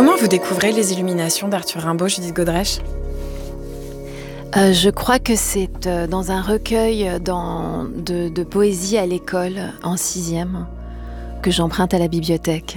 Comment vous découvrez les Illuminations d'Arthur Rimbaud, Judith Godrèche? Je crois que c'est dans un recueil de poésie à l'école, en 6e, que j'emprunte à la bibliothèque.